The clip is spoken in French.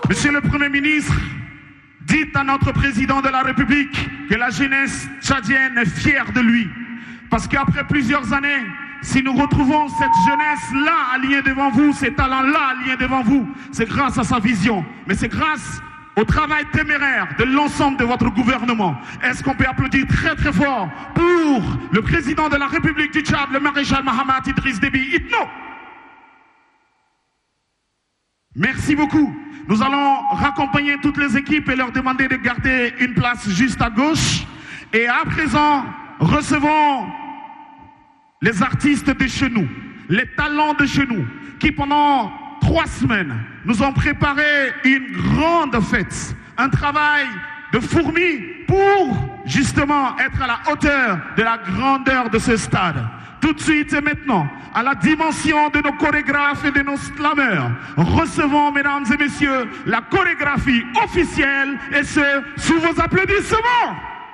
Monsieur le Premier ministre, dites à notre président de la République que la jeunesse tchadienne est fière de lui. Parce qu'après plusieurs années, si nous retrouvons cette jeunesse-là alignée devant vous, ces talents-là alignés devant vous, c'est grâce à sa vision. Mais c'est grâce au travail téméraire de l'ensemble de votre gouvernement. Est-ce qu'on peut applaudir très très fort pour le président de la République du Tchad, le maréchal Mahamat Idriss Déby Itno? Merci beaucoup. Nous allons raccompagner toutes les équipes et leur demander de garder une place juste à gauche. Et à présent, recevons les artistes de chez nous, les talents de chez nous, qui pendant 3 semaines nous ont préparé une grande fête, un travail de fourmi pour justement être à la hauteur de la grandeur de ce stade. Tout de suite et maintenant, à la dimension de nos chorégraphes et de nos slameurs, recevons, mesdames et messieurs, la chorégraphie officielle et ce, sous vos applaudissements.